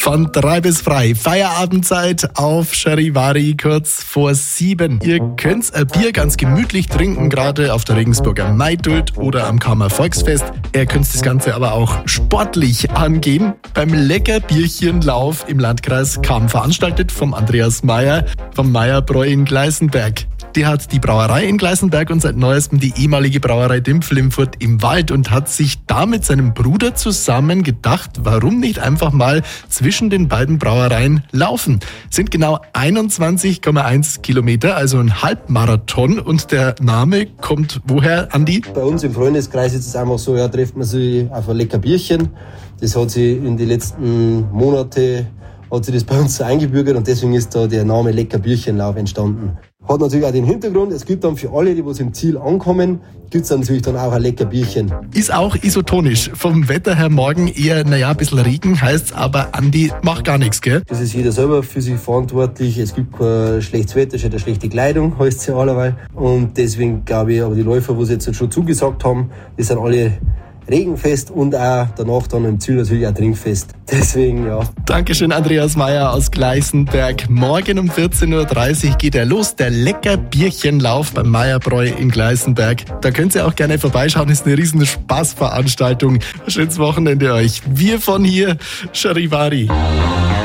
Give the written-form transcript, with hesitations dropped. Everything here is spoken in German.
Von 3 bis frei. Feierabendzeit auf Charivari kurz vor 7. Ihr könnt ein Bier ganz gemütlich trinken, gerade auf der Regensburger Maidult oder am Kammer Volksfest. Ihr könnt das Ganze aber auch sportlich angehen. Beim Leckerbierchenlauf im Landkreis Cham, veranstaltet vom Andreas Meyer vom Meyerbräu in Gleißenberg. Der hat die Brauerei in Gleißenberg und seit neuestem die ehemalige Brauerei Dimpflimfurt im Wald und hat sich da mit seinem Bruder zusammen gedacht, warum nicht einfach mal zwischen den beiden Brauereien laufen. Sind genau 21,1 Kilometer, also ein Halbmarathon, und der Name kommt woher, Andi? Bei uns im Freundeskreis ist es einfach so, ja, trifft man sich auf ein lecker Bierchen. Das hat sich in den letzten Monaten das bei uns so eingebürgert und deswegen ist da der Name Leckerbierchenlauf entstanden. Hat natürlich auch den Hintergrund, es gibt dann für alle, die im Ziel ankommen, gibt es natürlich dann auch ein Leckerbierchen. Ist auch isotonisch. Vom Wetter her morgen eher, ein bisschen Regen, heißt's aber, Andi, macht gar nichts, gell? Das ist jeder selber für sich verantwortlich. Es gibt kein schlechtes Wetter, schon eine schlechte Kleidung, heißt es ja allerweil. Und deswegen glaube ich, aber die Läufer, die es jetzt schon zugesagt haben, die sind alle regenfest und auch danach dann im Ziel natürlich auch trinkfest. Deswegen, ja. Dankeschön, Andreas Meyer aus Gleißenberg. Morgen um 14.30 Uhr geht er los, der Leckerbierchenlauf beim Meyerbräu in Gleißenberg. Da könnt ihr auch gerne vorbeischauen, ist eine riesen Spaßveranstaltung. Schönes Wochenende euch. Wir von hier, Charivari.